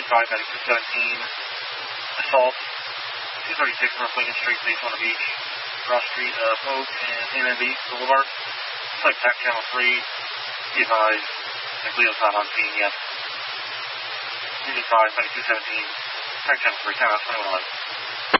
235-217, assault, 236 North Lincoln Street, base on the beach, Ross Street, Oak, and MNB Boulevard. Select tax channel 3, be advised, Cleo's not on scene yet. 235-217, tax channel 3, timeout 2111.